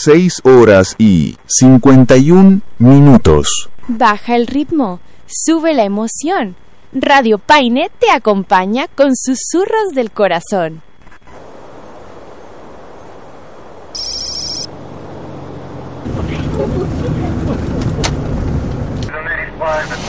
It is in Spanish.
6:51. Baja el ritmo, sube la emoción. Radio Paine te acompaña con susurros del corazón.